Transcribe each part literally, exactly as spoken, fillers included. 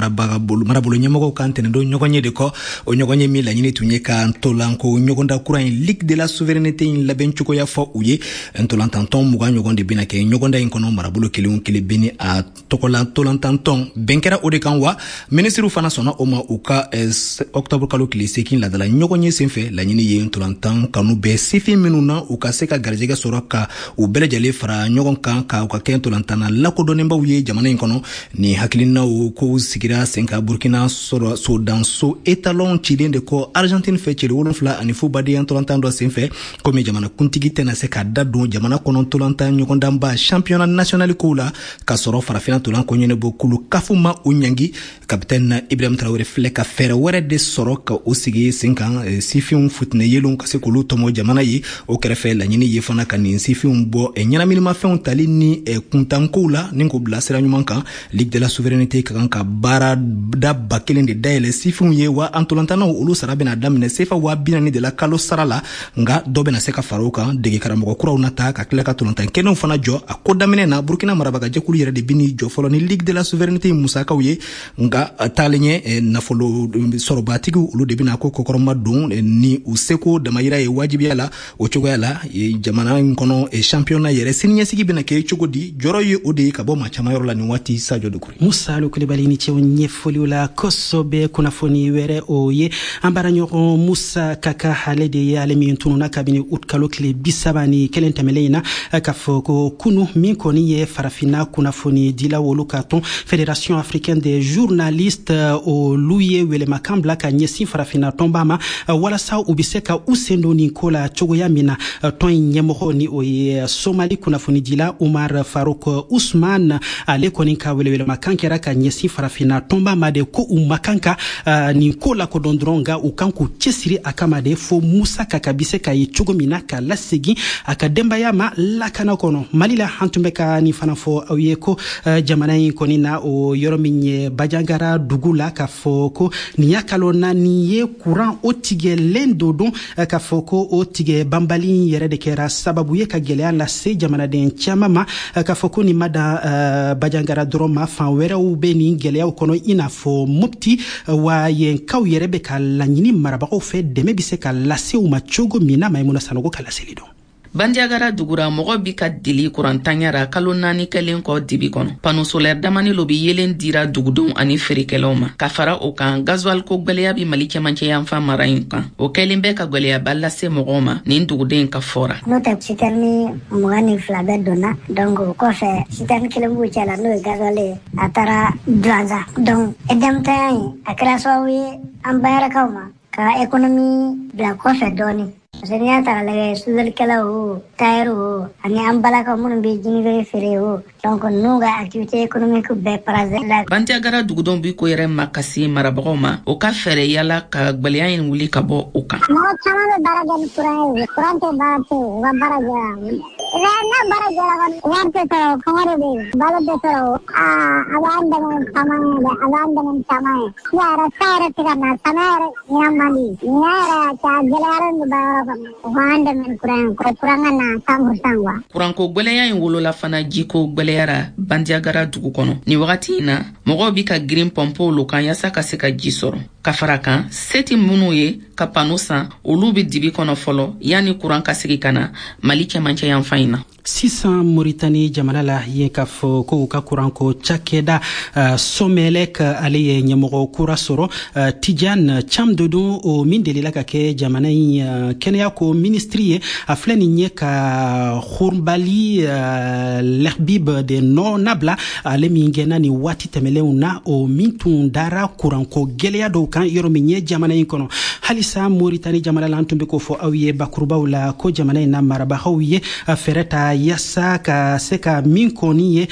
marabolo ɲɛmɔgɔw kan tɛnɛn don ɲɔgɔn ye de kɔ o ɲɔgɔn ye min laɲini tun ye ka ntolanko ɲɔgɔnda kura in Ligue de la Souveraineté in labɛn cogoya fɔ u ye ntolantantɔn mugan ɲɔgɔn de bɛna kɛ ɲɔgɔnda in kɔnɔ marabolo kelen kelen bɛni a tɔgɔla ntolantantɔn bɛn kɛra o de kan wa ministriw fana sɔnna o ma u ka octobre kalo tile seegin ladala ɲɔgɔn ye senfɛ laɲini ye ntolantan kanu bɛɛ sifin minnu na u ka se ka garijɛgɛ sɔrɔ ka u bɛɛ lajɛlen fara ɲɔgɔn kan ka u ka kɛ ntolantanna lakodɔnnenbaw ye jamana in kɔnɔ ni hakilinaw ko sigira sen ka Burkina sɔrɔ sodanso etalon cilen de kɔ Argentine fɛ cile wolonfila ani fu baden ntolantan dɔ senfɛ komi jamana kuntigi tɛna se ka da don jamana kɔnɔ ntolantan ɲɔgɔndanba championnat national kow la ka sɔrɔ farafina ntolan ko ɲɛnɛbɔ kulu kafu ma u ɲangi kapitɛne Ibrahim Traoré filɛ ka fɛɛrɛ wɛrɛ de sɔrɔ ka o sigi sen kan sifinw futinɛ yelenw ka se k'olu tɔmɔ jamana ye o kɛrɛfɛ laɲini ye fana ka nin sifinw bɔ ɲɛnaminimafɛnw tali ni kuntankow la ni k'o bila sira ɲuman kan Ligue de la Souveraineté ka kan ka baara da ba kelen de dayɛlɛ sifinw ye wa ntolantannaw olu sara bɛna daminɛ sefa wa bi naani de la kalo sara la nga dɔ bɛna se ka fara o kan dege karamɔgɔ kuraw nata ka tila ka ntolantan kɛnɛw fana jɔ a ko daminɛ na Burkina marabagajɛkulu yɛrɛ de bɛni jɔ fɔlɔ ni Ligue de la Souveraineté musakaw ye nga taalen ɲɛ nafolo sɔrɔbatigiw olu de bɛna ko kɔkɔrɔma don ni u seko damayira ye wajibiya la o cogoya la jamana in kɔnɔ championnat yɛrɛ siniɲɛsigi bɛna kɛ cogo di jɔrɔ ye o de ye ka bɔ maa caman yɔrɔ la nin waati Sadio Dukuri. Musa Kulibali ni cɛw ɲɛfɔliw la kosɛbɛ kunnafoni wɛrɛ o ye an baara ɲɔgɔn Musa Kaka ale de ye ale min tununa kabini août kalo tile bi saba ni kelen tɛmɛlen in na k'a fɔ ko kunu min kɔni ye farafina kunnafoni dila wolu ka tɔn Fédération africaine des journalistes olu ye welemakan bila ka ɲɛsin farafina tɔnba ma walasa u bɛ se ka u sen don nin ko la cogoya min na tɔn in ɲɛmɔgɔ ni o ye Somali kunnafoni dila Umar Farouk Usman ale kɔni ka welewelemakan kɛra ka ɲɛsin farafina tɔnba ma de ko u ma kan ka uh, nin ko lakodɔn dɔrɔn nka u kan k'u cɛsiri a kama de fo Musa Kaka bɛ se ka ye cogo min na ka lasegin a ka denbaya ma lakana kɔnɔ Mali la an tun bɛ ka nin fana fɔ aw ye ko uh, jamana in kɔni na o yɔrɔ min ye Bajangara dugu la k'a fɔ ko nin y'a kalo naani ye kuran o tigɛlen do don uh, k'a fɔ ko o tigɛ banbali yɛrɛ de kɛra sababu ye ka gɛlɛya lase jamanaden caman ma uh, k'a fɔ ko nin ma da uh, Bajangara dɔrɔn ma fan wɛrɛw bɛ nin gɛlɛyaw kɔnɔ i n'a fɔ Mopti uh, wa yenkaw yɛrɛ bɛ ka laɲini marabagaw fɛ dɛmɛ bɛ se ka lase u ma cogo min na Maimuna Sanogo ka laseli dɔn. Bandiagara dugura mɔgɔ bi ka deli kurantanyara kalo naani kɛlen kɔ dibi kɔnɔ. Pano solaire damani lo bi yelen dira dugudenw ani feerekɛlaw ma. Ka fara o kan gasoil ko gwɛlɛya bi Mali cɛmancɛ yanfan mara in kan. O kɛlen bɛ ka gwɛlɛyaba lase mɔgɔw ma nin duguden ka fɔra. N'o tɛ citerne mugan ni fila bɛɛ donna donc o kɔfɛ citerne kelen b'u cɛ la n'o ye gasoil ye a taara Douaza donc edɛmtanya in a kɛra sababu ye an bayarakaw ma ka économie bila kɔfɛ dɔɔni. Parce que n'i y'a ta k'a lajɛ soudeur o tailleur o ani an balakaw minnu bɛ jinibere feere o donc n'u ka activité économique bɛɛ parasite la. Bandiagara dugudenw bi ko yɛrɛ ma kasi marabagaw ma o ka fɛɛrɛ yala ka gwɛlɛya in wuli ka bɔ o kan. Mɔgɔ caman bɛ baara kɛ ni courant ye courant tɛ baara tɛ u ka baara jɛra n'a baara jɛra kɔni wari tɛ sɔrɔ kɔngɔ de bɛ yen balo tɛ sɔrɔ o aa a b'an dɛmɛ caman ye dɛ a b'an dɛmɛ caman ye sisan yɛrɛ san yɛrɛ tɛ ka na samiya yɛrɛ ɲina man di ɲina yɛrɛ cɛ a gɛlɛyalen don baara yɔrɔ kɔnɔ u b'an dɛmɛ courant ko courant ka na cent pour cent wa. Kuranko gwɛlɛya in wolola fana jiko gwɛlɛyara Bandiagara dugu kɔnɔ ni wagati in na mɔgɔw bi ka girin pɔnpɔw lo kan yasa ka se ka ji sɔrɔ ka fara kan seti minnu ye ka pano san olu bi dibi kɔnɔ fɔlɔ yanni kuran ka sigi ka na Mali cɛmancɛ yanfan in na. Sisan Mauritanie jamana la ye k'a fɔ ko u ka kuranko cakɛda uh, Somelek ale ye ɲɛmɔgɔ kura sɔrɔ uh, Tidiane Cham Dodon o min delila ka kɛ jamana in uh, kɛnɛya ko ministri ye a filɛ nin ye ka Khourbali uh, Lerbib de nɔ nabila ale min gɛnna ni waati tɛmɛlenw na o min tun dara kuranko gɛlɛya dɔw kan yɔrɔ min ye jamana in kɔnɔ halisa Mauritanie jamana la an tun bɛ k'o fɔ aw ye bakurubaw la ko jamana in na marabagaw ye uh, fɛrɛ ta yasa ka se ka min kɔni ye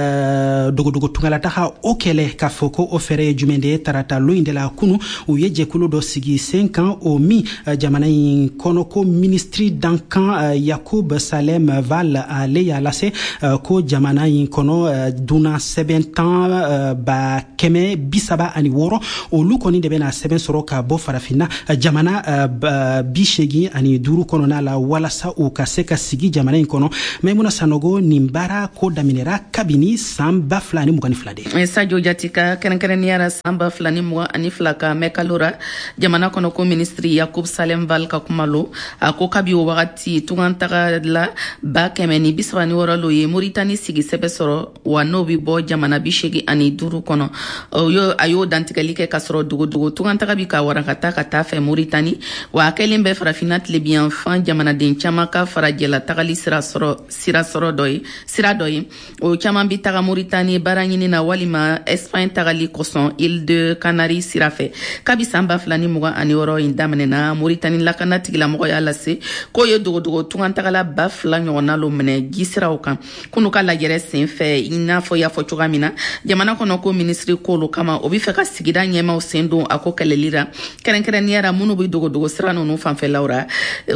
uh, dogodogo tungalataga o kɛlɛ k'a fɔ ko o fɛrɛ ye jumɛn de ye tarata lo in de la kunu u ye jɛkulu dɔ sigi sen kan o min uh, jamana in kɔnɔ ko ministri dankan uh, Yakub Salem Val ale y'a lase uh, ko jamana in kɔnɔ uh, duna sɛbɛn tan uh, ba kɛmɛ bisaba ani wɔɔrɔ olu kɔni de bɛ bena sɛbɛn sɔrɔ ka bɔ farafina jamana uh, bi segi ani duru kɔnɔna la walasa u ka se ka sigi jamana in kɔnɔ Maimuna Sanogo nin baara ko daminɛra kabini san ba fila ani mugan ni fila de Sadio Jatika kɛrɛnkɛrɛnniyara san ba fila ni mugan ani fila ka mɛ kalora jamana kɔnɔ ko ministri Yakub Salem Val ka kumalo a ko kabi o wagati tungantaga la ba kɛmɛ ni bisaba ni wɔɔrɔ lo ye Mauritanie sigi sɛbɛ sɔrɔ wa n'o bi bɔ jamana bi segi ani duru kɔnɔ o yo a y'o dantigɛli kɛ ka sɔrɔ dogodogo tungantaga bi ka warakata ka taa fɛ Mauritanie wa a kɛlen bɛ farafina tilebiyan fan jamanaden caman ka farajɛla tagali sira sɔrɔ sira sɔrɔ dɔ ye sira dɔ ye o caman bi taga Mauritanie baara ɲini na walima Espagne tagali kosɔn Île de Canaries sira fɛ kabi san ba fila ni mugan ani wɔɔrɔ in daminɛna Mauritanie lakana tigilamɔgɔ y'a lase k'o ye dogodogo tungantagala ba fila ɲɔgɔnna lo minɛ ji siraw kan kunu ka lajɛrɛ sen fɛ i n'a fɔ y'a fɔ cogoya min na jamana kɔnɔ ko ministri k'olu kama o bi fɛ ka sigida ɲɛmaw sen don a ko kɛlɛli ra kɛrɛnkɛrɛnniyara minnu bi dogodogo sira ninnu fanfɛlaw ra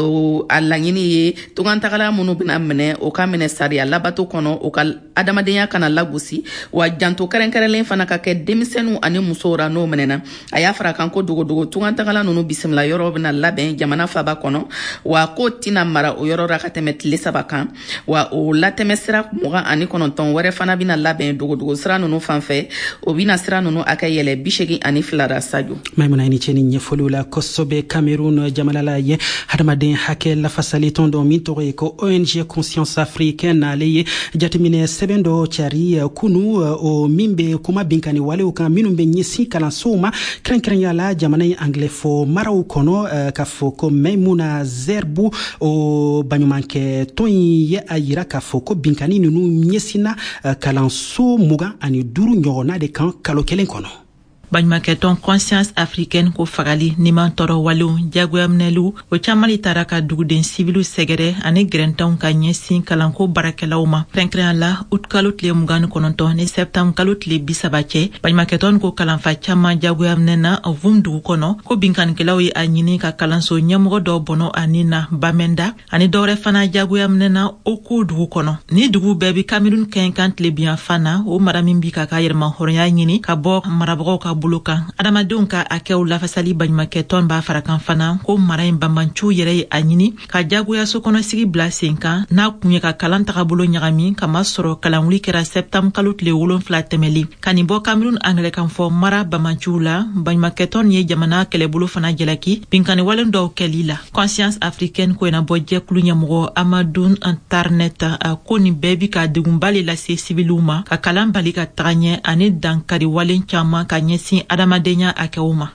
a laɲini ye tungantagala minnu bena minɛ o ka minɛ sariya labato kɔnɔ o ka adamadenya kana lagosi wa janto kɛrɛnkɛrɛnlen fana ka kɛ denmisɛnninw ani musow ra n'o minɛna a y'a fara kan ko dogodogo tungantagala ninnu bisimila yɔrɔ bena labɛn jamana faba kɔnɔ wa ko tina mara o yɔrɔ ra ka tɛmɛ tile saba kan wa o latɛmɛ sira mugan ani kɔnɔntɔn wɛrɛ fana bena labɛn dogodogo sira ninnu fanfɛ o bena sira ninnu a kɛ yɛlɛ bisegi ani fila ra Sadio Maimuna ini cɛni ɲɛfɔliw la kosɛbɛ Cameroun jamana la ye hadamaden hakɛ lafasali tɔn dɔ min tɔgɔ ye ko O N G Conscience Africaine ale ye jateminɛ sɛbɛn dɔ cari kunu o min bɛ kuma binkani walew kan minnu bɛ ɲɛsin kalansow ma kɛrɛnkɛrɛnya la jamana ye anglɛfɔ maraw kɔnɔ k'a fɔ ko Maimuna Zerbu o baɲumankɛ tɔn in ye a yira k'a fɔ ko binkani ninnu ɲɛsinna kalanso mugan ani duuru ɲɔgɔnna de kan kalo kelen kɔnɔ baɲumankɛtɔn Conscience Africaine ko fagali niman tɔrɔ walew jagoyaminɛliw o caman de tara ka duguden sivilu sɛgɛrɛ ani grɛntanw ka ɲɛsin kalanko barakɛlaw ma kɛrɛnkɛrɛnya la ut kalo tile mugan ni kɔnɔntɔn ni sɛptanburu kalo tile bisaba cɛ baɲumankɛtɔn ko kalanfa caman jagoyaminɛna vum dugu kɔnɔ ko binkanikɛlaw ye a ɲini ka kalanso ɲɛmɔgɔ dɔ bɔnɔ ani na Bamenda ani dɔwɛrɛ fana jagoyaminɛna o ko dugu kɔnɔ ni dugu bɛɛ bi Cameroun kɛn kan tilebiyan fana o mara min bi ka ka yɛrɛma hɔrɔnya ɲini ka bɔ marabagaw ka bolo kan adamadenw ka akɛw lafasali baɲumankɛtɔn b'a farakan fana ko mara in banbancu yɛrɛ ye a ɲini ka jagoyaso kɔnɔ sigi bila sen kan n'a kun ye ka kalan tagabolo ɲagami kama sɔrɔ kalanwuli kɛra sɛptanburu kalo tile wolonfila tɛmɛli ka nin bɔ Cameroun anglɛkan fɔ mara banbancuw la baɲumankɛtɔn ye jamana kɛlɛbolo fana jalaki binkani walen dɔw kɛli la Conscience Africaine ko ena bɔ jɛkulu ɲɛmɔgɔ Amadou Antarnet a ko nin bɛɛ bi ka degunba le lase siviluw ma ka kalan bali ka taga ɲɛ ani dankari walen caman ka ɲɛsin adamadenya akɛw ma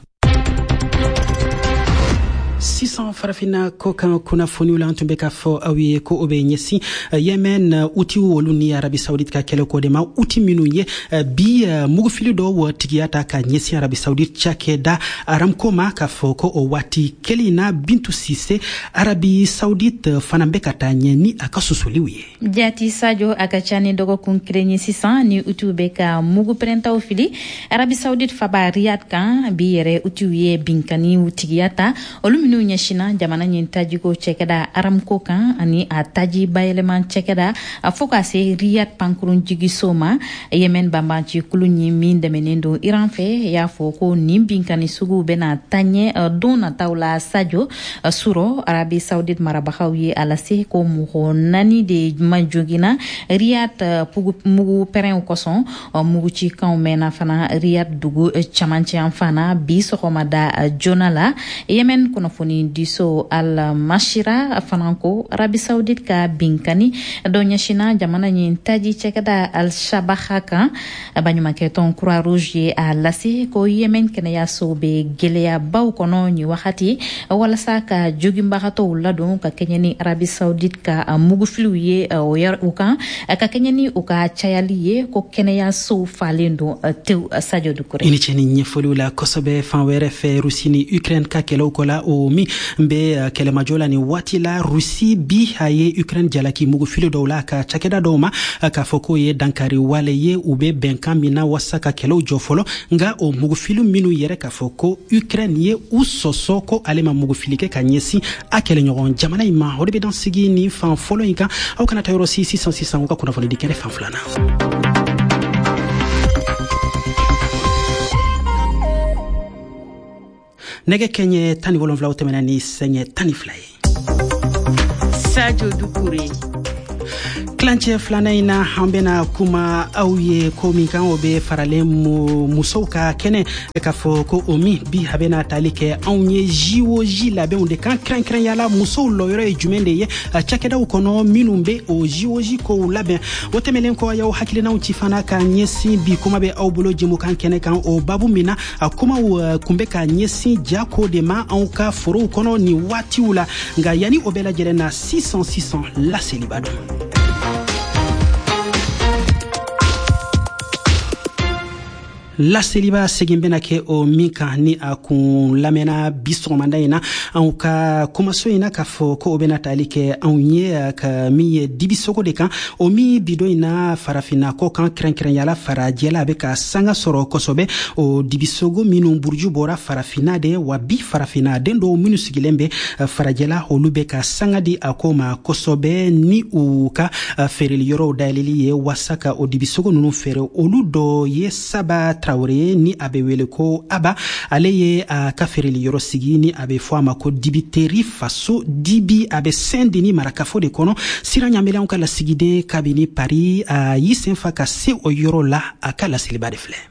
sisan farafina ko kan kunnafoniw la an tun bɛ k'a fɔ aw ye ko o bɛ ɲɛsin Yemen utiw olu ni Arabi Saoudite ka kɛlɛ ko de ma uti minnu ye bi mugufili dɔw tigiya ta ka ɲɛsin Arabi Saoudite cakɛda Aramco ma k'a fɔ ko o waati kelen na Bintu Sise Arabi Saoudite fana bɛ ka taa ɲɛ ni a ka susoliw ye jati Sadio a ka ca ni dɔgɔkun kelen ye sisan ni utiw bɛ ka mugu pɛrɛntaw fili Arabi Saoudite faba Riyad kan bi yɛrɛ utiw ye binkaniw tigiya ta olu minnu ɲɛsina jamana ɲin tajiko cɛkɛda Aramco kan ani a taji bayɛlɛman cɛkɛda a fɔ ka se Riyad pankurun jigiso ma Yemen banbanci kulu ɲi min dɛmɛnen don Iran fɛ y'a fɔ ko nin binkani sugu bɛna taɲɛ don nataw la Sadio suro Arabi Saoudite marabagaw ye a lase ko mɔgɔ naani de ma jogina Riyad mugu pɛrɛnw kosɔn mugu cikanw mɛnna fana Riyad dugu camancɛ fana bi sɔgɔmada joona la Yemen kunnafoni diso Al Mashira fana ko Arabi Saoudite ka binkani dɔ ɲɛsina jamana ɲin taji cɛkɛda Al Shabaha kan baɲumankɛtɔn Croix Rouge ye a lase ko Yemen kɛnɛyaso bɛ gɛlɛyabaw kɔnɔ ni wagati walasa ka joginbagatɔw ladon ka kɛɲɛ ni Arabi Saoudite ka mugufiliw ye u kan ka kɛɲɛ ni u ka cayali ye ko kɛnɛyasow falen don tew Sadio Dukure ini cɛni ɲɛfɔliw la kosɛbɛ fan wɛrɛ fɛ Rusi ni Ukraine ka kɛlɛw kɔ la o min bɛ kɛlɛmajɔ la ni waati la Rusi bi a ye Ukraine jalaki mugufili dɔw la ka cakɛda dɔw ma k'a fɔ k'o ye dankari wale ye u bɛ bɛnkan min na wasa ka kɛlɛw jɔ fɔlɔ nka o mugufili minnu yɛrɛ k'a fɔ ko Ukraine ye u sɔsɔ ko ale ma mugufili kɛ ka ɲɛsin a kɛlɛɲɔgɔn jamana in ma o de bɛ dan sigi ni fan fɔlɔ in kan aw kana taa yɔrɔ si sisan sisan u ka kunnafoni di kɛnɛ fan filanan. nɛgɛ kɛɲɛ tan ni wolonfila o tɛmɛna ni sɛɲɛ tan ni fila ye. Sadio Dukure. Klancɛ filanan in na an bɛna kuma aw ye ko min kan o bɛ faralen musow ka kɛnɛ k'a fɔ ko o min bi a bɛna tali kɛ anw ye J O J labɛnw de kan kɛrɛnkɛrɛnyala musow lɔyɔrɔ ye jumɛn de ye cakɛdaw kɔnɔ minnu bɛ o J O J kow labɛn o tɛmɛnen kɔ y'aw hakilinaw ci fana ka ɲɛsin bi kuma bɛ aw bolo jɛmukan kɛnɛ kan o babu min na a kumaw kun bɛ ka ɲɛsin ja ko de ma anw ka forow kɔnɔ nin waatiw la nka yanni o bɛɛ lajɛlen na sisan sisan laseliba dɔn. Laseliba segin bena kɛ o min kan ni a kun lamɛnna bi sɔgɔmada in na anw ka kumaso in na k'a fɔ ko o bena tali kɛ anw ye ka min ye dibisogo de kan o min bidon in na farafinako kan kɛrɛnkɛrɛnyala farajɛla a bɛ ka sanga sɔrɔ kosɛbɛ o dibisogo minnu buruju bɔra farafina de wa bi farafina den dɔw minnu sigilen bɛ farajɛla olu bɛ ka sanga di a ko ma kosɛbɛ ni u ka feereli yɔrɔw dayɛlɛli ye wasa ka o dibisogo ninnu feere olu dɔ ye Saba Traoré ni a bɛ wele ko Aba ale ye a ka feereli yɔrɔ sigi ni a bɛ fɔ a ma ko dibiteri faso dibi a bɛ Saint-Denis marakafo de kɔnɔ sira ɲamɛlɛnw ka lasigiden kabini Paris a y'i senfa ka se o yɔrɔ la a ka laseliba de filɛ.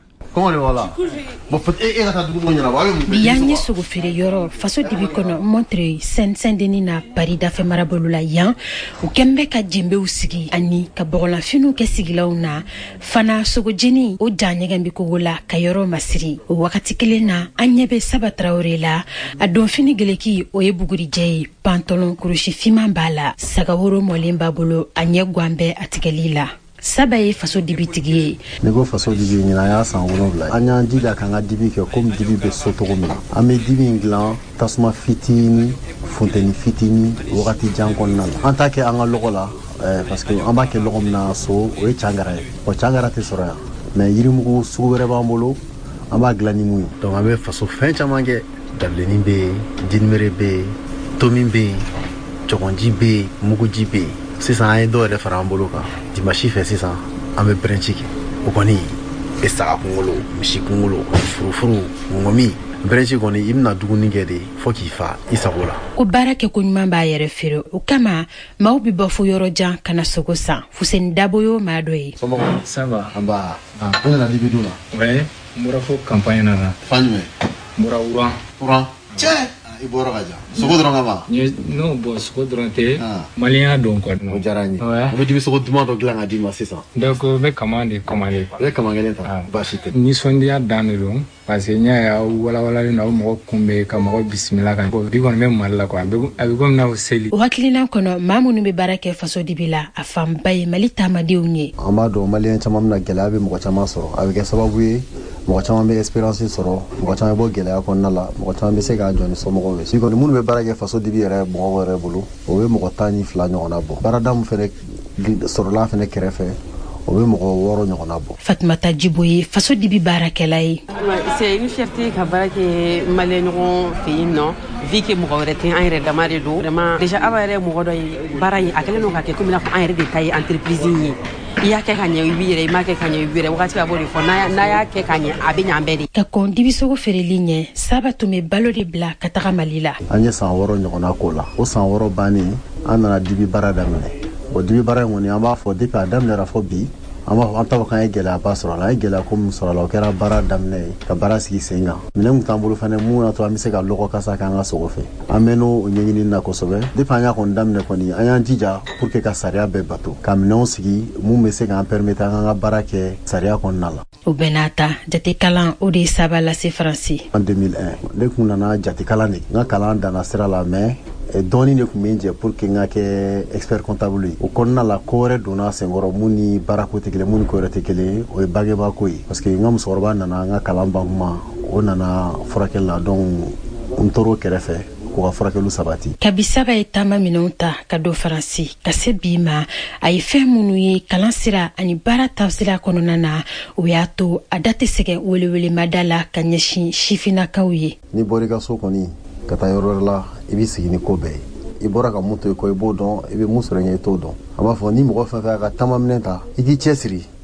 Bi y'an ye sogo feere yɔrɔ faso dibi kɔnɔ Montreuil Saint-Denis na Paris dafɛ marabolo la yan u kɛn bɛ ka jɛnbew sigi ani ka bɔgɔlanfiniw kɛ sigilaw na fana sogo jeni o ja ɲɛgɛn bi kogo la ka yɔrɔ masiri o wagati kelen na an ɲɛ bɛ Saba Traoré la a donfini geleki o ye bugurijɛ ye pantalon kurusi fiman b'a la sagaworo mɔlen b'a bolo a ɲɛ guwan bɛ a tigɛli la. Saba ye faso dibitigi ye. Ne ko faso dibi ɲina y'a san wolonwula an y'an jija k'an ka dibi kɛ komi dibi bɛ so cogo min na an bɛ dibi in dilan tasuma fitini funteni fitini wagati jan kɔnɔna la an t'a kɛ an ka lɔgɔ la parce que an b'a kɛ lɔgɔ min na so o ye cangara ye o cangara tɛ sɔrɔ yan mais yirimugu sugu wɛrɛ b'an bolo an b'a dilan ni mun ye donc an bɛ faso fɛn caman kɛ dabilenni bɛ yen jinimere bɛ yen tomi bɛ yen jɔgɔnji bɛ yen muguji bɛ yen sisan an ye dɔw yɛrɛ fara an bolo kan dimanche fɛ sisan an bɛ bɛrɛnci kɛ o kɔni bɛ saga kunkolo misi kunkolo furufuru ŋɔmi bɛrɛnci kɔni i bɛna dumuni kɛ de fɔ k'i fa i sago la. Ko baara kɛ ko ɲuman b'a yɛrɛ feere o kama maaw bɛ bɔ fo yɔrɔ jan ka na sogo san Fuseni Dabo y'o maa dɔ ye. Somɔgɔw ça va an ba an nana dibi dun na. ouais n bɔra fo campagne na na. fan jumɛn. n bɔra Wuran. Wuran cɛ. I bɔra ka jan sogo dɔrɔn kama. non bon sogo dɔrɔn tɛ maliyɛnya don quoi. o diyara n ye o bɛ dibi sogo duman dɔ dilan ka d'i ma sisan. donc n bɛ kama de commandé quoi. i bɛ kama kelen ta baasi tɛ. nisɔndiya dan de don parce que n y'a ye aw walawalalen don aw mɔgɔ kunbɛn ka mɔgɔ bisimila kan bi kɔni bɛ Mali la quoi a bɛ komi n'aw seli. o hakilina kɔnɔ maa minnu bɛ baara kɛ faso dibi la a fanba ye Mali taamadenw ye. an b'a dɔn maliyɛn caman bɛna gɛlɛya bɛ mɔgɔ caman sɔrɔ a bɛ kɛ sababu ye mɔgɔ caman bɛ expérience sɔrɔ mɔgɔ caman bɛ bɔ gɛlɛya kɔnɔna la mɔgɔ caman bɛ se k'a jɔ ni somɔgɔw ye. bi kɔni minnu bɛ baara kɛ faso dibi yɛrɛ mɔgɔw yɛrɛ bolo o bɛ mɔgɔ tan ni fila ɲɔgɔnna bɔ baarada min fɛnɛ sɔrɔla fɛnɛ kɛrɛfɛ o bɛ mɔgɔ wɔɔrɔ ɲɔgɔnna bɔ. Fatumata Jibo ye faso dibi baarakɛla ye. c'est une fierté ka baara kɛ maliyɛn ɲɔgɔn fɛ yen nɔ vu que mɔgɔ wɛrɛ tɛ an yɛrɛ dama de don vraiment déjà Aba yɛrɛ mɔgɔ dɔ ye baara in a kɛlen don ka kɛ komi i n'a fɔ an yɛrɛ de ta ye entreprise in ye i y'a kɛ ka ɲɛ i b'i yɛrɛ i m'a kɛ ka ɲɛ i b'i yɛrɛ wagati b'a b'o de fɔ n'a y'a kɛ ka ɲɛ a bɛ ɲɛ an bɛɛ de. ka kɔn dibisogo feereli ɲɛ Saba tun bɛ balo de bila ka taga Mali la. an ye san wɔɔrɔ ɲɔgɔnna k'o la o san wɔɔrɔ bannen an nana dibi baara daminɛ o dibi baara in kɔni an b'a fɔ depuis a daminɛra fɔ bi an b'a fɔ an t'a fɔ k'an ye gɛlɛyaba sɔrɔ a la an ye gɛlɛya ko min sɔrɔ a la o kɛra baara daminɛ ye ka baara sigi sen kan minɛn kun t'an bolo fɛnɛ mun y'a to an bɛ se ka lɔgɔ kasa k'an ka sogo fɛ an bɛ n'o ɲɛɲini na kosɛbɛ depuis an y'a kɔni daminɛ kɔni an y'an jija pour que ka sariya bɛɛ bato ka minɛnw sigi mun bɛ se k'an permettre an ka baara kɛ sariya kɔnɔna la. o bɛɛ n'a ta jate kalan o de ye Saba lase Faransi. en deux mille un ne kun nana jate kalan de n ka kalan danna sira la mais dɔɔni de kun bɛ n jɛ pour que n ka kɛ expert comptable ye o kɔnɔna la ko wɛrɛ donna senkɔrɔ mun ni baarako tɛ kelen mun ni ko wɛrɛ tɛ kelen ye o ye bangebaa ye parce que n ka musokɔrɔba nana n ka kalan ban kuma o nana furakɛli la donc n tor'o kɛrɛfɛ k'u ka furakɛliw sabati. kabi Saba ye taama minɛnw ta ka don Faransi ka se bi ma a ye fɛn minnu ye kalan sira ani baara taasira kɔnɔna na o y'a to a da tɛ sɛgɛn welewelemada la ka ɲɛsin sifinnakaw ye. ni bɔra i ka so kɔni ka taa yɔrɔ wɛrɛ la i b'i sigi ni ko bɛɛ ye i bɔra ka mun to i kɔ i b'o dɔn i bɛ mun sɔrɔ ɲɛ i t'o dɔn a b'a fɔ ni mɔgɔ fɛn fɛn ka taama minɛn ta i k'i cɛ siri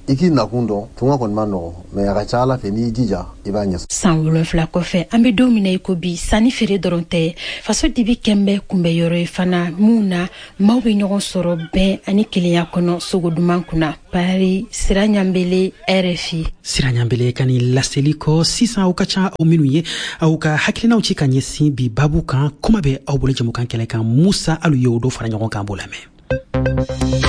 iki nakun dɔn tunga kɔni ma nɔgɔ mais a ka ca ala fɛ n'i jija i b'a ɲɛ. san wolonfila kɔfɛ an bɛ don min na i ko bi sanni feere dɔrɔn tɛ faso dibi kɛnbɛ kunbɛ yɔrɔ ye fana mun na maaw bɛ ɲɔgɔn sɔrɔ bɛn ani kelenya kɔnɔ sogo duman kunna. Pari Sira Ɲanbele, R F I. Sira Ɲanbele ka ni laseli kɔ sisan aw ka ca aw minnu ye aw ka hakilinaw ci ka ɲɛsin bi babu kan kuma bɛ aw bolo jɛmukan kɛlɛ kan Musa alu ye o do fara ɲɔgɔn kan b'o lamɛn.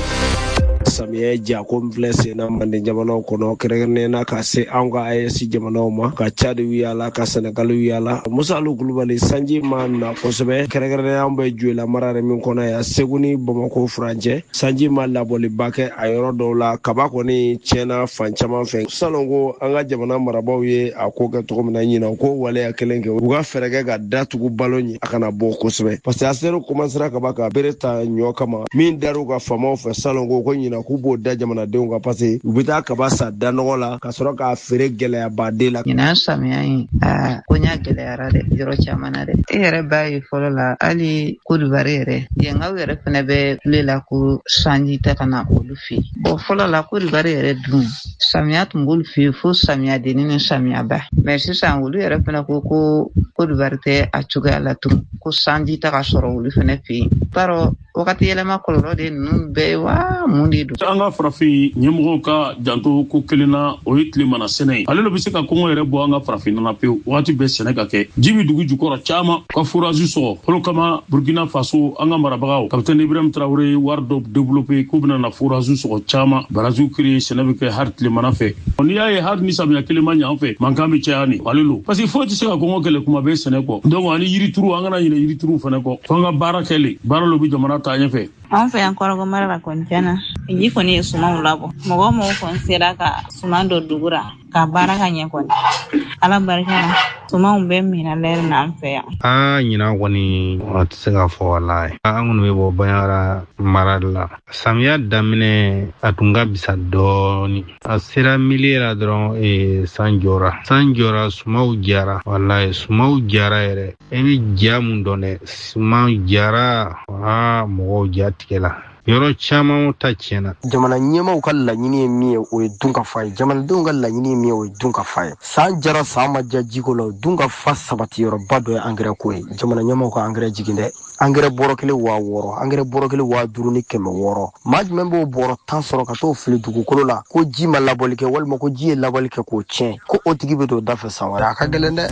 Samiyɛ jako min filɛ sen na Manden jamanaw kɔnɔ kɛrɛnkɛrɛnnenya ka se an ka A E S jamanaw ma ka Chad yala ka Senegal yala Musa Alu Kulubali sanji ma na kosɛbɛ kɛrɛnkɛrɛnnenya an bɛ Joyila mara yɛrɛ min kɔnɔ yan Segu ni Bamakɔ furancɛ sanji ma labɔliba kɛ a yɔrɔ dɔw la kaba kɔni tiɲɛna fan caman fɛ salon ko an ka jamana marabaaw ye a ko kɛ cogo min na ɲinan ko waleya kelen kɛ u ka fɛɛrɛ kɛ ka datugu balo ɲi a kana bɔ kosɛbɛ parce que A S E R commencera kaba ka bere ta ɲɔ kama min dar'u ka famaw fɛ salon ko ko ɲinan k'u b'o da jamanadenw ka parce que u bɛ taa kaba sa danɔgɔ la ka sɔrɔ k'a feere gɛlɛyabaden la. Ɲinan samiya in aa koɲa gɛlɛyara dɛ yɔrɔ caman na dɛ e yɛrɛ b'a ye fɔlɔ la hali Côte d'Ivoire yɛrɛ yenkaw yɛrɛ fana bɛ kule la ko sanji tɛ ka na olu fɛ bon fɔlɔ la Côte d'Ivoire yɛrɛ dun samiya tun b'olu fɛ fo samiya denni ni samiyaba mais sisan olu yɛrɛ fana ko ko Côte d'Ivoire tɛ a cogoya la tun ko sanji tɛ ka sɔrɔ olu fana fɛ yen baro wagati yɛlɛma kɔlɔlɔ de ninnu bɛɛ ye wa mun de don. An ka farafin ɲɛmɔgɔw ka janto ko kelen na o ye tile mana sɛnɛ ye ale de bɛ se ka kɔngɔ yɛrɛ bɔ an ka farafin nana pewu wagati bɛɛ sɛnɛ ka kɛ ji bɛ dugu jukɔrɔ caman ka forage sɔgɔ olu kama Burkina Faso an ka marabagaw kapitɛni Ibrahim Traoré wari dɔ développé k'u bɛna na forage sɔgɔ caman barajiw créé sɛnɛ bɛ kɛ hali tilemana fɛ n'i y'a ye hali ni samiya kelen ma ɲɛ an fɛ mankan bɛ caya nin ale lo parce que foyi tɛ se ka kɔngɔ kɛlɛ kuma bɛɛ sɛnɛ kɔ donc ani yirituru an kana ɲinɛ yirituru fana kɔ fo an ka baara kɛlen baara lo bɛ jamana taa ɲɛfɛ. An fɛ yan Kɔrɔgɔ mara la kɔni tiɲɛna ji kɔni ye sumanw labɔ mɔgɔ mɔgɔ kɔni sera ka suman dɔ dugura ka baara ka ɲɛ kɔni ala barika la sumanw bɛ mina lɛri na an fɛ yan. Aa ɲinan kɔni a tɛ se ka fɔ wala ye an kɔni bɛ bɔ Banɲara mara de la samiya daminɛ a tun ka bisa dɔɔni a sera milieu la dɔrɔn ee san jɔra san jɔra sumaw jara wala ye sumaw jara yɛrɛ e bɛ ja mun dɔn dɛ sumaw jara aa mɔgɔw ja tigɛ la yɔrɔ caman ta tiɲɛna. Jamana ɲɛmaaw ka laɲini ye min ye o ye dun ka fa ye jamanadenw ka laɲini ye min ye o ye dun ka fa ye san jara san ma ja jiko la dun ka fa sabati yɔrɔba dɔ ye angɛrɛ ko ye jamana ɲɛmaaw ka angɛrɛ jigin dɛ angɛrɛ bɔrɔ kelen waa wɔɔrɔ angɛrɛ bɔrɔ kelen waa duuru ni kɛmɛ wɔɔrɔ maa jumɛn b'o bɔrɔ tan sɔrɔ ka t'o fili dugukolo la ko ji ma labɔli kɛ walima ko ji ye labɔli kɛ k'o tiɲɛ ko o tigi bɛ t'o da fɛ san wɛrɛ a ka gɛlɛn dɛ.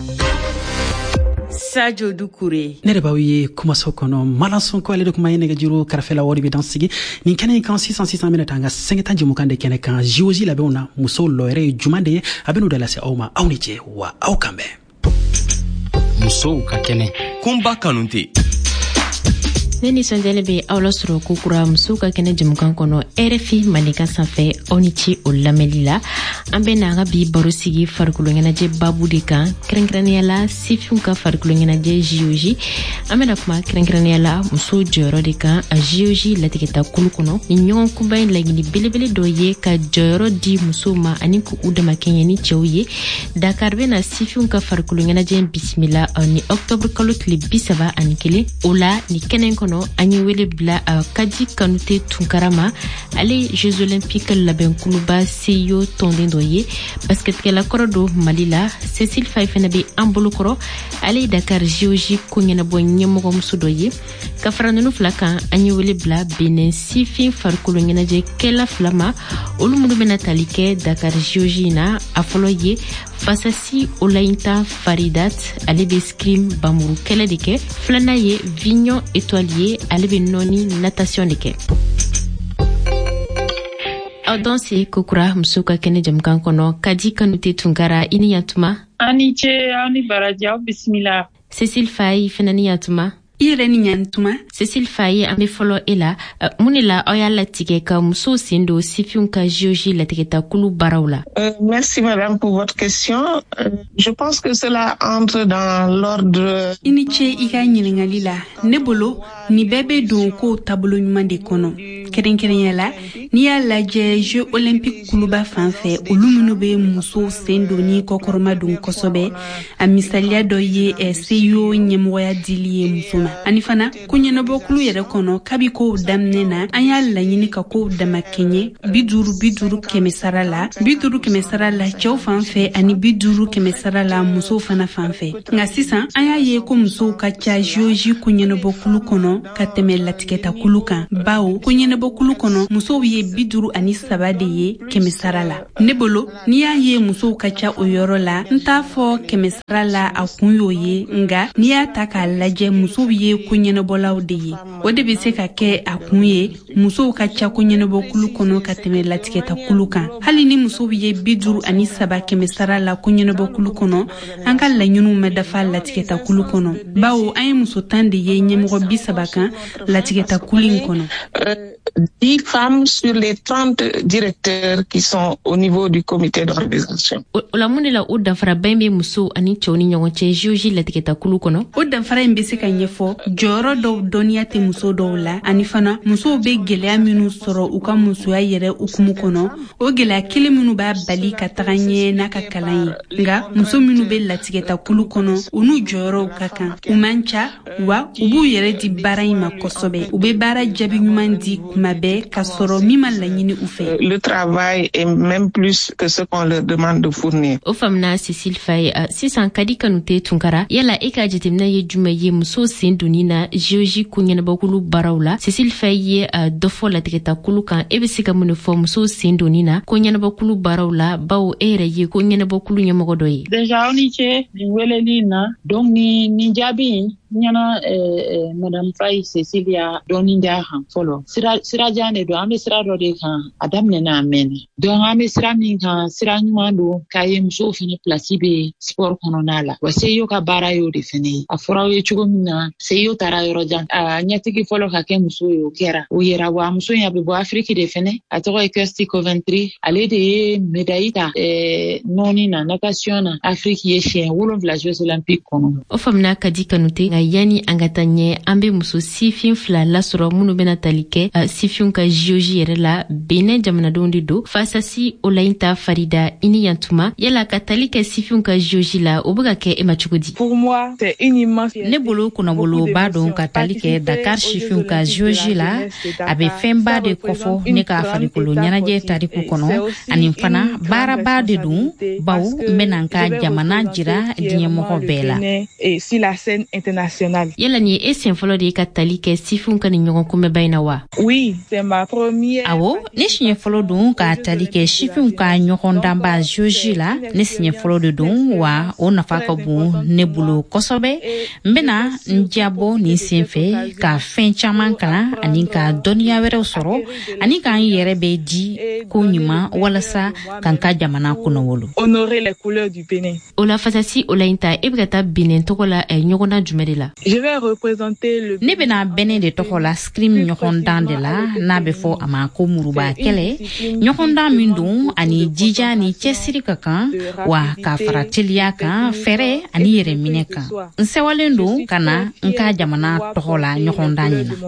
Sadio Dukure ne de b'aw ye kumaso kɔnɔ Malasɔn ko ale de kuma ye nɛgɛjuru kɛrɛfɛla wari bɛ dan sigi nin kɛnɛ in kan sisan sisan bɛna ta an ka sɛngɛtan jɛmukan de kɛnɛ kan géologie labɛnw na musow lɔyɛrɛ ye juman de ye a bɛ n'o da lase aw ma aw ni cɛ wa aw kan bɛn. Musow ka kɛnɛ kunba kanu tɛ. Ne nisɔndiyalen bɛ aw lasɔrɔ kokura musow ka kɛnɛ jɛmukan kɔnɔ R F I Malika sanfɛ aw ni ci o lamɛnli la an bɛ na an ka bi baro sigi farikolo ɲɛnajɛ babu de kan kɛrɛnkɛrɛnnenya la sifinw ka farikolo ɲɛnajɛ géologie an bɛna kuma kɛrɛnkɛrɛnnenya la musow jɔyɔrɔ de kan a géologie latigɛta kulu kɔnɔ ni ɲɔgɔn kunba in laɲini belebele dɔ ye ka jɔyɔrɔ di musow ma ani k'u dama kɛɲɛ ni cɛw ye Dakar bɛna sifinw ka farikolo ɲɛnajɛ bisimila ni octobre kalo tile bi saba ani kelen o la ni kɛnɛ in kɔnɔ an ye wele bila a Kadi Kanute Tunkara ma ale Jeux Olympiques labɛnkuluba C E O tɔnden dɔ ye basketkɛla kɔrɔ do Mali la Cécile Faye fana bɛ an bolokɔrɔ ale ye Dakar géologie ko ɲɛnabɔ ɲɛmɔgɔmuso dɔ ye ka fara ninnu fila kan an ye wele bila Benin sifin farikolo ɲɛnajɛ kɛla fila ma olu minnu bɛna tali kɛ Dakar géologie na a fɔlɔ ye Fasasi Olayinta Faridat ale bɛ scrim bamuru kɛlɛ de kɛ filanan ye Vignon Étoilier ale bɛ nɔni natation de kɛ. Aw dɔn se kokura muso ka kɛnɛ jɛmukan kɔnɔ Kadi Kanute Tunkara i ni yantuma. Ani ce aw ni baraji aw bisimila. Cécile Faye fana ni yantuma. I yɛrɛ ni ɲantuma. Cécile Faye an bɛ fɔlɔ e la mun de la aw y'a latigɛ ka musow sen don sifinw ka géologie latigɛta kulu baaraw la. Euh, merci madame pour votre question. Euh, je pense que cela entre dans l'ordre. I ni ce i ka ɲiningali la ne bolo ni bɛɛ bɛ don kow taabolo ɲuman de kɔnɔ kerenkerenya la ni y'a lajɛ Jeux olympiques kuluba fanfɛ olu minnu bɛ muso sen don ni kɔkɔrɔma dun kosɛbɛ a misaliya dɔ ye C E O ɲɛmɔgɔya dili ye muso ma ani fana ko ɲɛnabɔkulu yɛrɛ kɔnɔ kabi kow daminɛ na an y'a laɲini ka kow dama kɛɲɛ bi duuru bi duuru kɛmɛ sara la bi duuru kɛmɛ sara la cɛw fanfɛ ani bi duuru kɛmɛ sara la musow fana fanfɛ nka sisan an y'a ye ko musow ka ca Géorgie ko ɲɛnabɔkulu kɔnɔ ka tɛmɛ latigɛta kulu kan bawo ko ɲɛnabɔkulu kɔnɔ musow ye bi duuru ani saba de ye kɛmɛ sara la ne bolo ni y'a ye musow ka ca o yɔrɔ la n t'a fɔ kɛmɛ sara la a kun y'o ye nga ni y'a ta k'a lajɛ musow ye ko ɲɛnabɔlaw de ye o de bɛ se ka kɛ a kun ye musow ka ca ko ɲɛnabɔkulu kɔnɔ ka tɛmɛ latigɛta kulu kan hali ni musow ye bi duuru ani saba kɛmɛ sara la ko ɲɛnabɔkulu kɔnɔ an ka laɲiniw ma dafa latigɛta kulu kɔnɔ bawo an ye muso tan de ye ɲɛmɔgɔ bi saba kan latigɛta kulu in kɔnɔ. dix femmes sur les trente directeurs qui sont au niveau du comité d'organisation. O la mun de la o danfara ba in bɛ muso ani cɛw ni ɲɔgɔn cɛ Géorgie latigɛta kulu kɔnɔ. O danfara in bɛ se ka ɲɛfɔ jɔyɔrɔ dɔw dɔnniya tɛ muso dɔw la ani fana musow bɛ gɛlɛya minnu sɔrɔ u ka musoya yɛrɛ hukumu kɔnɔ o gɛlɛya kelen minnu b'a bali ka taga ɲɛ n'a ka kalan ye nka muso minnu bɛ latigɛta kulu kɔnɔ u n'u jɔyɔrɔw ka kan u man ca wa u b'u yɛrɛ di baara in ma kosɛbɛ u bɛ baara jaabi ɲuman di kuma bɛɛ ka sɔrɔ min ma laɲini u fɛ. Le travail est même plus que ce qu'on leur demande de fournir. O famna Cécile Faye sisan kadi kanute tunkara yala e ka jateminɛ ye jumɛn ye muso sen donni na Géorgie ko ɲɛnabɔkulu baaraw la Cécile Faye ye dɔ fɔ latigɛta kulu kan e bɛ se ka mun de fɔ muso sen donni na ko ɲɛnabɔkulu baaraw la bawo e yɛrɛ ye ko ɲɛnabɔkulu ɲɛmɔgɔ dɔ ye. Déjà aw ni ce nin weleli na donc ni nin jaabi ɲɛna eh, Madame Faye Cécilia dɔɔni da kan fɔlɔ sira sira jan de don an bɛ sira dɔ de kan a daminɛna a mɛnna donc an bɛ sira min kan sira ɲuman don k'a ye musow fana pilasi bɛ sport kɔnɔna la wa C E O ka baara y'o de fana ye a fɔra aw ye cogo min na C E O taara yɔrɔ jan a ɲɛtigi fɔlɔ ka kɛ muso ye o kɛra o yɛrɛ wa muso in a bɛ bɔ Afiriki de fana a tɔgɔ ye Kirsty Coventry ale de ye médaille ta eh, nɔɔni na natation na Afiriki ye siɲɛ wolonwula Jeux olympiques kɔnɔ. O famina Kadi Kanute nka yanni an ka taa ɲɛ an bɛ muso sifin fila lasɔrɔ minnu bɛna tali kɛ uh, sifinw ka Géorgie yɛrɛ la Benin jamanadenw de don Fasasi Olayinta Farida i ni yantuma yala ka tali kɛ sifinw ka Géorgie la o bɛ ka kɛ e ma cogo di? Pour moi c'est une immense. Ne bolo kɔnɔbolo b'a dɔn ka tali kɛ Dakar sifinw ka Géorgie la a bɛ fɛnba de kɔfɔ ne ka farikolo ɲɛnajɛ tariku kɔnɔ ani fana baaraba de don bawo n bɛna n ka jamana jira diɲɛmɔgɔ bɛɛ la. Sur la scène internationale. Yala ni e sen fɔlɔ de ka tali kɛ sifinw ka ni ɲɔgɔn kunbɛba in na wa? Oui, c'est ma première. Awo, ne siɲɛ fɔlɔ don ka tali kɛ sifinw ka ɲɔgɔn danba Géorgie la ne siɲɛ fɔlɔ de don wa o nafa ka bon ne bolo kosɛbɛ n bɛna n jabɔ nin senfɛ ka fɛn caman kalan ani ka dɔnniya wɛrɛw sɔrɔ ani k'an yɛrɛ bɛ di ko ɲuman walasa k'an ka jamana kɔnɔwolo. Honorer les couleurs du Bénin. O la Fasasi Olayinta e bɛ ka taa Benin tɔgɔ la ɲɔgɔnna jumɛn de la? Je vais représenter le. Ne bɛna Benin de tɔgɔ la scrim ɲɔgɔndan de la n'a bɛ fɔ a ma ko muruba kɛlɛ ɲɔgɔndan min don ani jija ni cɛsiri ka kan wa ka fara teliya kan fɛrɛ ani yɛrɛ minɛ kan n sɛwalen don ka na n ka jamana tɔgɔ la ɲɔgɔndan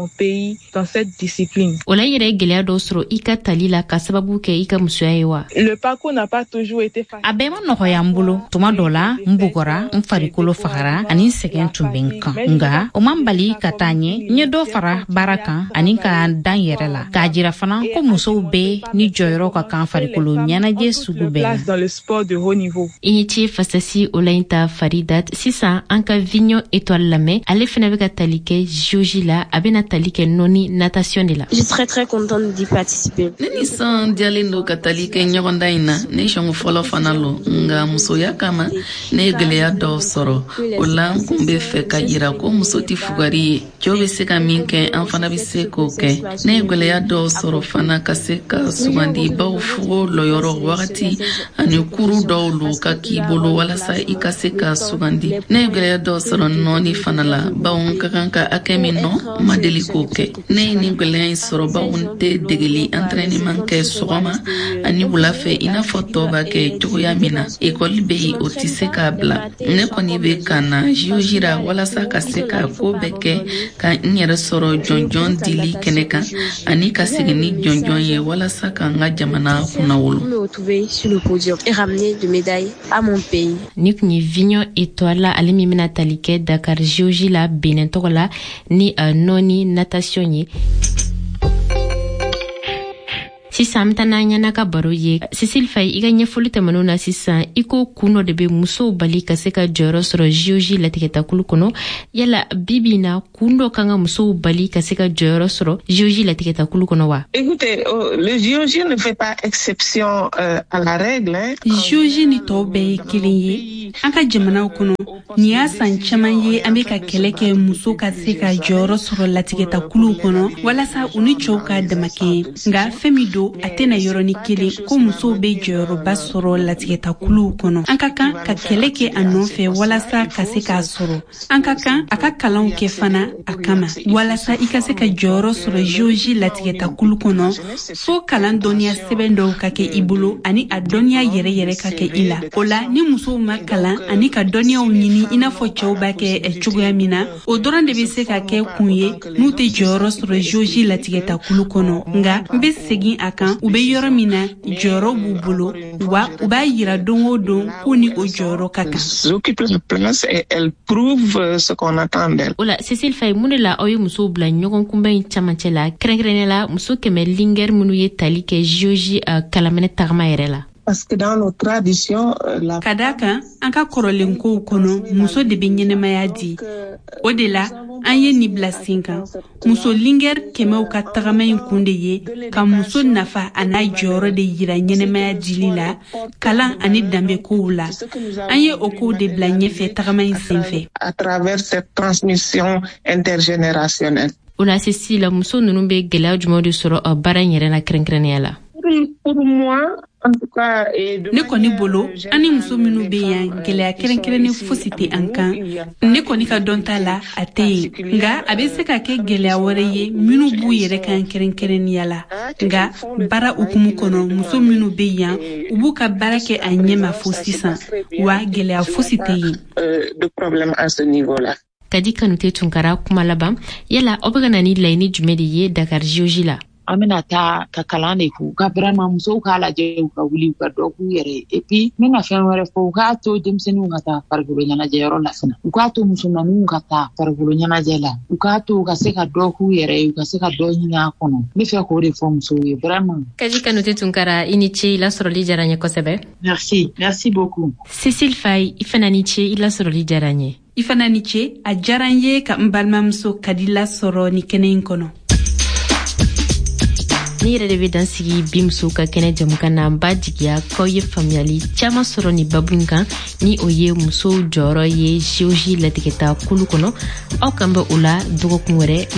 ɲɛna. O la i yɛrɛ gɛlɛya dɔw sɔrɔ i ka tali la ka sababu kɛ i ka musoya ye wa? Le parcours n'a pas toujours été facile. A bɛɛ ma nɔgɔya n bolo tuma dɔ la n bugɔra n farikolo fagara ani sɛgɛn tun bɛ n kan nka o man bali ka taa ɲɛ n ye dɔ fara baara kan ani ka dan yɛrɛ la k'a jira fana ko musow bɛ ni jɔyɔrɔ ka kan farikolo ɲɛnajɛ sugu bɛɛ la. I ni ce Fasasi Olayinta Faridat sisan an ka Vignon Étoile lamɛn ale fana bɛ ka tali kɛ Géorgie la a bɛna tali kɛ nɔni natation de la. Je suis très très contente d'y participer. Ne nisɔn diyalen don ka tali kɛ ɲɔgɔndan in na ne sɔngɔ fɔlɔ fana lo nka musoya kama ne ye gɛlɛya dɔw sɔrɔ o la n kun bɛ fɛ ka yira ko muso tɛ fugari ye cɛw bɛ se ka min kɛ an fana bɛ se k'o kɛ ne ye gɛlɛya dɔw sɔrɔ fana ka se ka sugandi baw fugo lɔyɔrɔ wagati ani kuru dɔw lo ka k'i bolo walasa i ka se ka sugandi ne ye gɛlɛya dɔw sɔrɔ nɔɔni fana la baw n ka kan ka hakɛ min nɔ ma deli k'o kɛ ne ye nin gɛlɛya in sɔrɔ baw n tɛ degeli entraînement kɛ sɔgɔma ani wula fɛ i n'a fɔ tɔw b'a kɛ cogoya min na ekɔli bɛ yen o tɛ se k'a bila ne kɔni bɛ ka na Géorgie la walasa walasa ka se ka ko bɛɛ kɛ ka n yɛrɛ sɔrɔ jɔnjɔn dili kɛnɛ kan ani ka segin ni jɔnjɔn ye walasa ka n ka jamana kunna wolo. Ni kun ye Vignon Étoile ale min bɛna tali kɛ Dakar J O J la Benin tɔgɔ la ni uh, nɔni natation ye. Sisan mtana ɲana ka baro ye Cécile Faye i ka ɲɛfɔli tɛmɛnw na sisan i ko kun dɔ de bɛ musow bali ka se ka jɔyɔrɔ sɔrɔ J O J latigɛtakulu kɔnɔ yala bibi na kun dɔ kan ka musow bali ka se ka jɔyɔrɔ sɔrɔ J O J latigɛtakulu kɔnɔ wa? Écoutez, oh, le J O J ne fait pas exception euh, à la règle. Hein. J O J ni tɔw bɛɛ ye kelen ye. An ka jamanaw kɔnɔ ni y'a san caman ye an bɛ ka kɛlɛ kɛ muso ka se ka jɔyɔrɔ sɔrɔ latigɛtakulu kɔnɔ walasa u ni cɛw ka dama kɛ nka fɛn min don a tɛna yɔrɔni kelen ko musow bɛ jɔyɔrɔba sɔrɔ latigɛtakuluw kɔnɔ. An ka kan ka kɛlɛ kɛ a nɔfɛ walasa ka se k'a sɔrɔ. An ka kan a ka kalanw kɛ fana a kama walasa i ka se ka jɔyɔrɔ sɔrɔ J O J latigɛtakulu kɔnɔ fo kalan dɔnniya sɛbɛn dɔw ka kɛ i bolo ani a dɔnniya yɛrɛ yɛrɛ ka kɛ i la. O la ni musow ma kalan ani ka dɔnniyaw ɲini i n'a fɔ cɛw b'a kɛ cogoya min na o dɔrɔn de bɛ se ka kɛ kun ye n'u tɛ jɔyɔrɔ sɔrɔ J O J latigɛtakulu kɔnɔ. Nka n bɛ segin a kan u bɛ yɔrɔ min na jɔyɔrɔ b'u bolo wa u b'a yira don o don ko ni o jɔyɔrɔ ka kan. O la Cécile Faye mun de la aw ye musow bila ɲɔgɔn kunbɛn camancɛ la kɛrɛnkɛrɛnnenya la muso kɛmɛ lingɛri minnu ye tali kɛ J O J uh, kalaminɛ tagama yɛrɛ la. Parce que dans nos traditions, la... Ka d'a kan an ka kɔrɔlenkow kɔnɔ muso de bɛ ɲɛnɛmaya di. O de la an ye nin bila sen kan muso lingɛri kɛmɛw ka tagama in kun de ye ka muso nafa a n'a jɔyɔrɔ de yira ɲɛnɛmaya dili la kalan ani danbekow la. An ye o kow de bila ɲɛfɛ tagama in senfɛ. À travers cette transmission intergénérationnelle. O la Cécile muso ninnu bɛ gɛlɛya jumɛn de sɔrɔ uh, baara in yɛrɛ la kɛrɛnkɛrɛnnenya la? Pour moi, en tout cas, ne kɔni bolo ani muso minnu bɛ yan gɛlɛya kɛrɛnkɛrɛnnen fosi tɛ an kan ne kɔni ka dɔn ta la a tɛ yen nka a bɛ se ka kɛ gɛlɛya wɛrɛ ye minnu b'u yɛrɛ kan kɛrɛnkɛrɛnnenya la nka baara hukumu kɔnɔ muso minnu bɛ yan u b'u ka baara kɛ a ɲɛma fo sisan wa gɛlɛya fosi tɛ yen. De problème à ce niveau-là. Kadi Kanute Tunkara kuma laban yala aw bɛ ka na ni laɲini jumɛn de ye Dakar J O J la? An bɛna taa ka kalan de k'u ka vraiment musow k'a lajɛ u ka wuli u ka dɔ k'u yɛrɛ ye et puis n bɛna fɛn wɛrɛ fɔ u k'a to denmisɛnninw ka taa farikolo ɲɛnajɛyɔrɔ la fana u k'a to musomaninw ka taa farikolo ɲɛnajɛ la u k'a to u ka se ka dɔ k'u yɛrɛ ye u ka se ka dɔ ɲini a kɔnɔ ne fɛ k'o de fɔ musow ye vraiment. Kadi Kanute Tunkara i ni ce i lasɔrɔli diyara n ye kosɛbɛ. Merci merci beaucoup. Cécile Faye i fana ni ce i lasɔrɔli diyara n ye. I fana ni ce a diyara n ye ka n balimamuso Kadi lasɔrɔ ni kɛnɛ in kɔnɔ. Ni yɛrɛ de bɛ dan sigi bi musow ka kɛnɛ jamukan na n b'a jigiya k'aw ye faamuyali caman sɔrɔ ni babu in kan ni o ye musow jɔyɔrɔ ye J O J latigɛtakulu kɔnɔ aw kan bɛ o la dɔgɔkun wɛrɛ